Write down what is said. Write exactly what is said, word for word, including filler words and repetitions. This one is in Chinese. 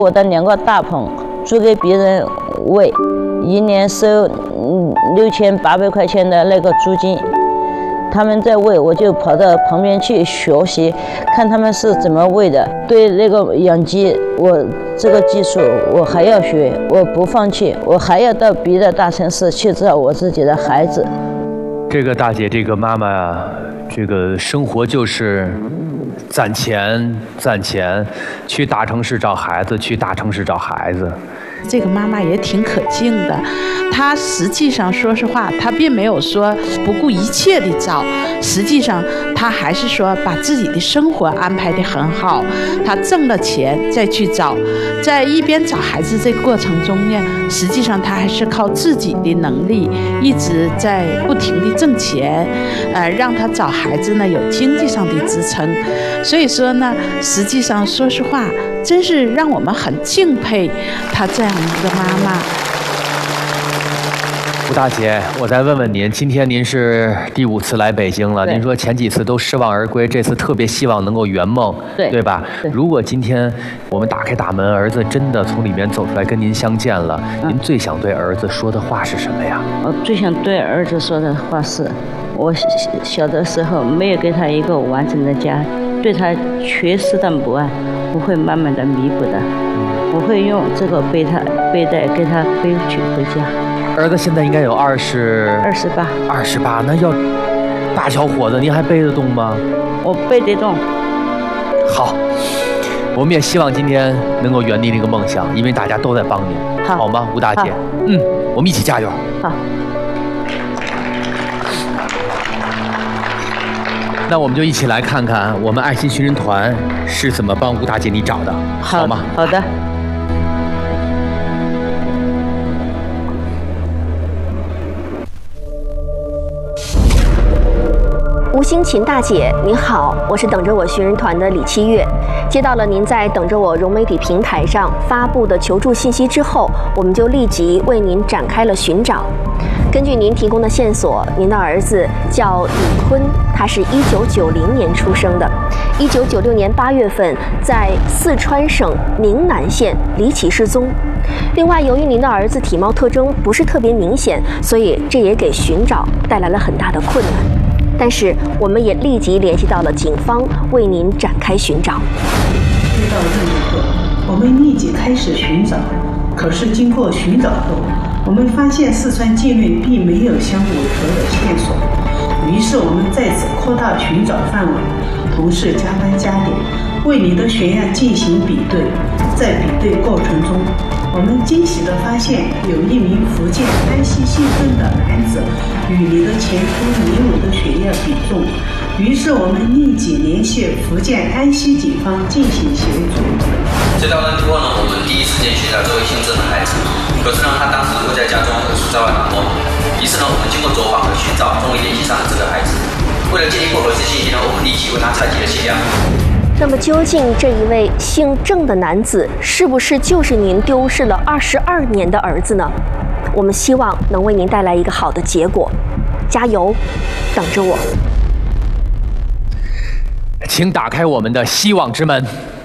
我的两个大棚租给别人喂，一年收六千八百块钱的那个租金。他们在喂，我就跑到旁边去学习，看他们是怎么喂的。对那个养鸡，我这个技术我还要学，我不放弃，我还要到别的大城市去找我自己的孩子。 这个大姐，这个妈妈，这个生活就是攒钱攒钱，去大城市找孩子，去大城市找孩子。 这个妈妈也挺可敬的，她实际上说实话，她并没有说不顾一切的找，实际上她还是说把自己的生活安排得很好，她挣了钱再去找，在一边找孩子这个过程中呢，实际上她还是靠自己的能力一直在不停地挣钱，呃，让她找孩子呢有经济上的支撑，所以说呢，实际上说实话，真是让我们很敬佩她这样一个妈妈。 吴大姐，我再问问您，今天您是第五次来北京了，您说前几次都失望而归，这次特别希望能够圆梦，对对吧？对。如果今天我们打开大门，儿子真的从里面走出来跟您相见了，嗯、您最想对儿子说的话是什么呀？ 我最想对儿子说的话是，我小的时候没有给他一个完整的家，对他缺失的母爱，我会慢慢的弥补的。我会用这个背他背带给他背去回家。 儿子现在应该有二十二十八， 二十八，那要大小伙子，您还背得动吗？ 我背得动。 好，我们也希望今天能够圆你那个梦想，因为大家都在帮您，好, 好吗，吴大姐？嗯，我们一起加油。 好。 那我们就一起来看看我们爱心寻人团是怎么帮吴大姐你找的，好, 好吗？ 好的。 吴星琴大姐，您好，我是等着我寻人团的李七月。接到了您在等着我融媒体平台上发布的求助信息之后，我们就立即为您展开了寻找。根据您提供的线索，您的儿子叫李坤，他是一九九零年出生的。一九九六年八月份，在四川省宁南县离奇失踪。另外，由于您的儿子体貌特征不是特别明显，所以这也给寻找带来了很大的困难。但是，我们也立即联系到了警方，为您展开寻找。 接到任务后，我们立即开始寻找。可是经过寻找后，我们发现四川境内并没有相吻合的线索，于是我们再次扩大寻找范围，同时加班加点，为你的悬案进行比对。在比对过程中，我们惊喜地发现有一名福建安溪县份的男子与你的前夫李某的血液比中，于是我们立即联系福建安溪警方进行协助。 接到任务后呢，我们第一时间寻找这位姓郑的孩子，可是呢，他当时会在家中而是在外打工。于是呢，我们经过走访和寻找，终于联系上了这个孩子。为了进一步核实信息呢，我们立即为他采集了血样。 那么，究竟这一位姓郑的男子是不是就是您丢失了二十二年的儿子呢？我们希望能为您带来一个好的结果，加油，等着我。 请打开我们的希望之门。